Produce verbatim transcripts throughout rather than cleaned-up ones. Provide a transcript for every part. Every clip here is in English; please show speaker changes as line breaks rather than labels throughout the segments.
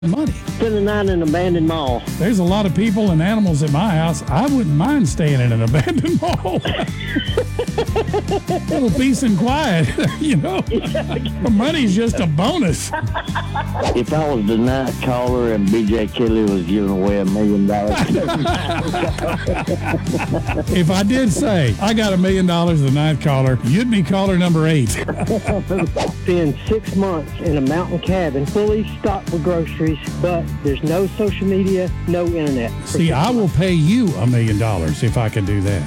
money.
Spend the night in an abandoned mall.
There's a lot of people and animals at my house. I wouldn't mind staying in an abandoned mall. A little peace and quiet, you know. The money's just a bonus.
If I was the night caller and B J Kelly was giving away a million dollars.
If I did say I got a million dollars the night caller, you'd be caller number eight.
Spend six months in a mountain cabin, fully stocked with groceries, but there's no social media, no internet.
See, I will pay you a million dollars if I can do that.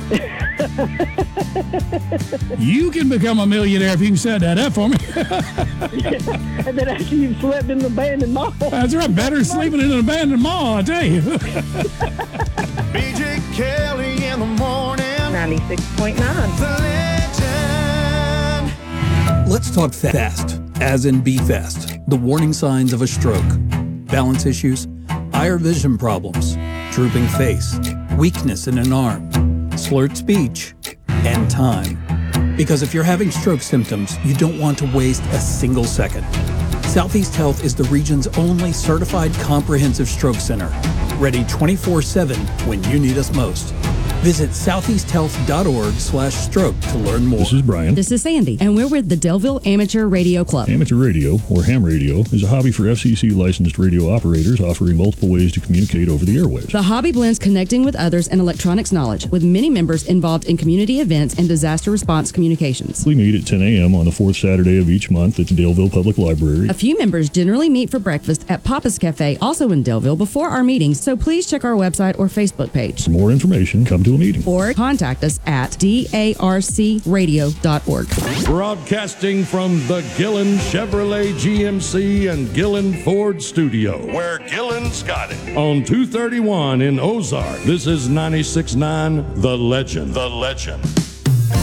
You can become a millionaire if you can set that up for me.
And then after you've slept in an abandoned mall.
That's right. Better sleeping in an abandoned mall, I tell you.
B J Kelly in the morning.
ninety-six point nine.
The legend.
Let's talk fast, as in be fast. The warning signs of a stroke. Balance issues, eye or vision problems, drooping face, weakness in an arm, slurred speech, and time. Because if you're having stroke symptoms, you don't want to waste a single second. Southeast Health is the region's only certified comprehensive stroke center, ready twenty-four seven when you need us most. Visit southeasthealth.org slash stroke to learn more.
This is Brian.
This is Sandy, and we're with the Delville Amateur Radio Club.
Amateur radio, or ham radio, is a hobby for F C C licensed radio operators offering multiple ways to communicate over the airwaves.
The hobby blends connecting with others and electronics knowledge, with many members involved in community events and disaster response communications.
We meet at ten a.m. on the fourth Saturday of each month at the Daleville Public Library.
A few members generally meet for breakfast at Papa's Cafe, also in Delville, before our meetings, so please check our website or Facebook page.
For more information, come to a meeting.
Or contact us at D A R C radio dot org.
Broadcasting from the Gillen Chevrolet G M C and Gillen Ford studio, where Gillen's got it. On two thirty-one in Ozark, this is ninety-six point nine The Legend. The Legend.